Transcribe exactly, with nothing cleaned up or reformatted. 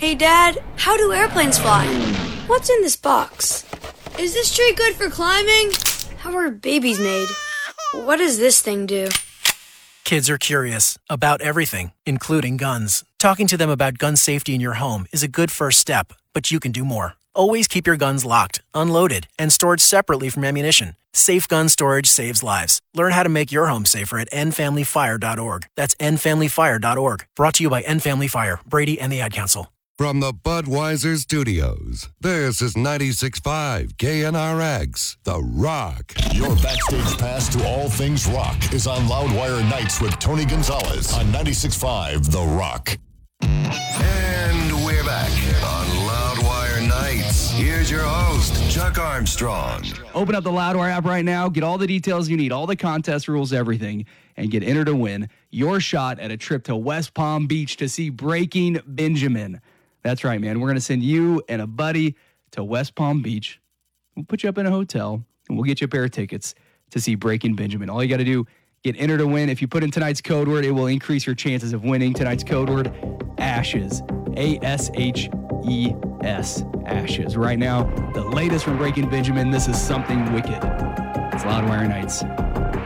Hey, Dad, how do airplanes fly? What's in this box? Is this tree good for climbing? How are babies made? What does this thing do? Kids are curious about everything, including guns. Talking to them about gun safety in your home is a good first step, but you can do more. Always keep your guns locked, unloaded, and stored separately from ammunition. Safe gun storage saves lives. Learn how to make your home safer at end family fire dot org. That's end family fire dot org. Brought to you by End Family Fire, Brady, and the Ad Council. From the Budweiser Studios, this is ninety-six point five K N R X, The Rock. Your backstage pass to all things rock is on Loudwire Nights with Tony Gonzalez on ninety-six point five The Rock. And we're back on Loudwire Nights. Here's your host, Chuck Armstrong. Open up the Loudwire app right now, get all the details you need, all the contest rules, everything, and get entered to win your shot at a trip to West Palm Beach to see Breaking Benjamin. That's right, man. We're going to send you and a buddy to West Palm Beach. We'll put you up in a hotel, and we'll get you a pair of tickets to see Breaking Benjamin. All you got to do, get entered to win. If you put in tonight's code word, it will increase your chances of winning. Tonight's code word, ASHES. A S H E S. ASHES. Right now, the latest from Breaking Benjamin. This is something wicked. It's Loudwire Nights.